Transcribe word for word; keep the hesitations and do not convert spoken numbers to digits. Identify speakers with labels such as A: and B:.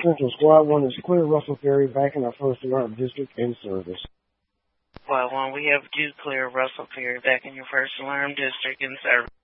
A: Central Squad one is clear Russell Ferry back in our first alarm district in service.
B: Squad one, we have you clear Russell Ferry back in your first alarm district in service.